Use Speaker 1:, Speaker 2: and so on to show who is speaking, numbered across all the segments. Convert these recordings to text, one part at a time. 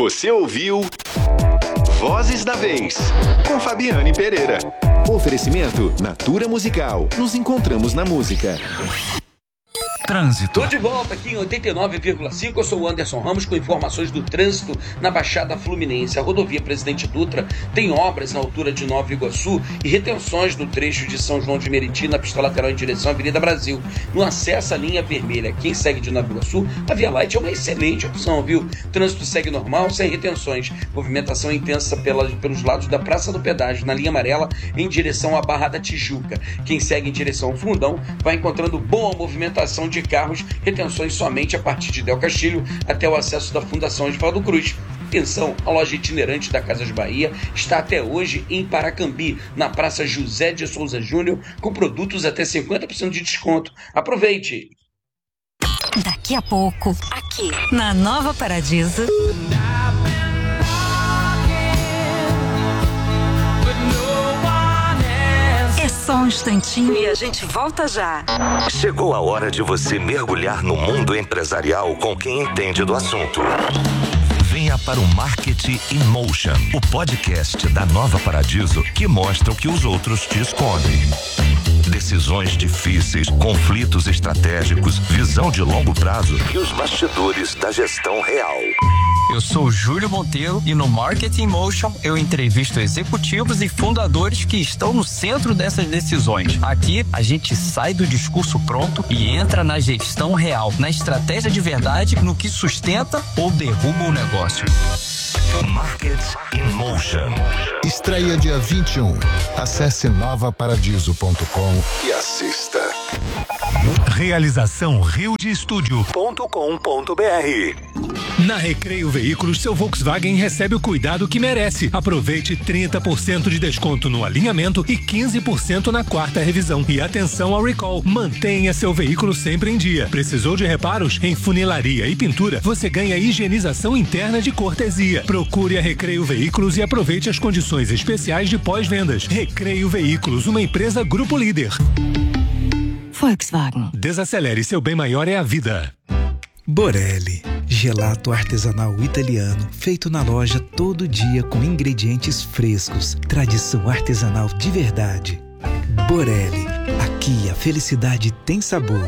Speaker 1: Você ouviu Vozes da Vez, com Fabiane Pereira. Oferecimento Natura Musical. Nos encontramos na música.
Speaker 2: Trânsito.
Speaker 3: Tô de volta aqui em 89,5. Eu sou o Anderson Ramos com informações do trânsito na Baixada Fluminense. A rodovia Presidente Dutra tem obras na altura de Nova Iguaçu e retenções no trecho de São João de Meriti na pista lateral em direção à Avenida Brasil. No acesso à linha vermelha, quem segue de Nova Iguaçu, a Via Light é uma excelente opção, viu? Trânsito segue normal, sem retenções. Movimentação intensa pelos lados da Praça do Pedágio, na linha amarela, em direção à Barra da Tijuca. Quem segue em direção ao Fundão vai encontrando boa movimentação de carros, retenções somente a partir de Del Castilho até o acesso da Fundação Osvaldo Cruz. Atenção, a loja itinerante da Casas Bahia está até hoje em Paracambi, na Praça José de Souza Júnior, com produtos até 50% de desconto. Aproveite!
Speaker 4: Daqui a pouco, aqui na Nova Paradiso. Só um instantinho e a gente volta já.
Speaker 5: Chegou a hora de você mergulhar no mundo empresarial com quem entende do assunto. Venha para o Marketing in Motion, o podcast da Nova Paradiso que mostra o que os outros te escondem. Decisões difíceis, conflitos estratégicos, visão de longo prazo e os bastidores da gestão real.
Speaker 2: Eu sou Júlio Monteiro e no Marketing Motion eu entrevisto executivos e fundadores que estão no centro dessas decisões. Aqui a gente sai do discurso pronto e entra na gestão real, na estratégia de verdade, no que sustenta ou derruba o negócio.
Speaker 5: Marketing in Motion.
Speaker 6: Estreia dia 21. Acesse novaparadiso.com e assista.
Speaker 5: Realização riodestudio.com.br.
Speaker 7: Na Recreio Veículos, seu Volkswagen recebe o cuidado que merece. Aproveite 30% de desconto no alinhamento e 15% na quarta revisão. E atenção ao recall. Mantenha seu veículo sempre em dia. Precisou de reparos? Em funilaria e pintura, você ganha higienização interna de cortesia. Procure a Recreio Veículos e aproveite as condições especiais de pós-vendas. Recreio Veículos, uma empresa Grupo Líder.
Speaker 4: Volkswagen.
Speaker 7: Desacelere, seu bem maior é a vida.
Speaker 8: Borelli, gelato artesanal italiano, feito na loja todo dia com ingredientes frescos, tradição artesanal de verdade. Borelli, aqui a felicidade tem sabor.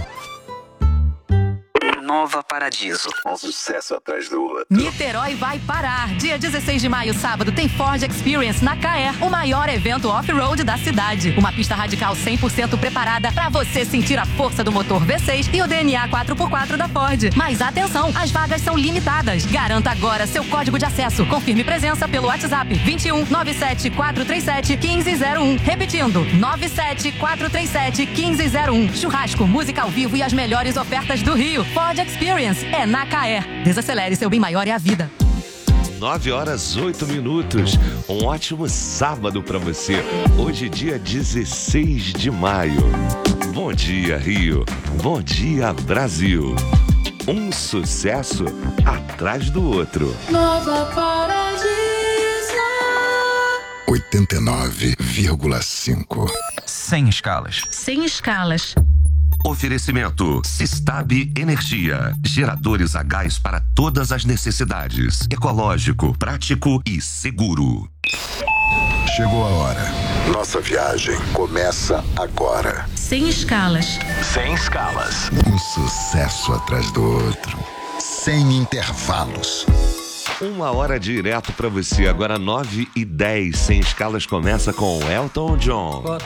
Speaker 4: Nova Paradiso.
Speaker 5: Um sucesso atrás do outro.
Speaker 9: Niterói vai parar. Dia 16 de maio, sábado, tem Ford Experience na Caer, o maior evento off-road da cidade. Uma pista radical 100% preparada para você sentir a força do motor V6 e o DNA 4x4 da Ford. Mas atenção, as vagas são limitadas. Garanta agora seu código de acesso. Confirme presença pelo WhatsApp 21 97 437 1501. Repetindo, 97 437 1501. Churrasco, música ao vivo e as melhores ofertas do Rio. Ford Experience é na Caer. Desacelere, seu bem maior é a vida.
Speaker 10: 9h08. Um ótimo sábado para você. Hoje, dia 16 de maio. Bom dia, Rio. Bom dia, Brasil. Um sucesso atrás do outro.
Speaker 11: Nova Paradiso
Speaker 6: 89,5.
Speaker 2: Sem escalas.
Speaker 9: Sem escalas.
Speaker 5: Oferecimento Sistab Energia. Geradores a gás para todas as necessidades. Ecológico, prático e seguro.
Speaker 6: Chegou a hora. Nossa viagem começa agora.
Speaker 9: Sem escalas.
Speaker 5: Sem escalas.
Speaker 6: Um sucesso atrás do outro. Sem intervalos.
Speaker 10: Uma hora direto para você. Agora 9h10. Sem escalas começa com Elton John.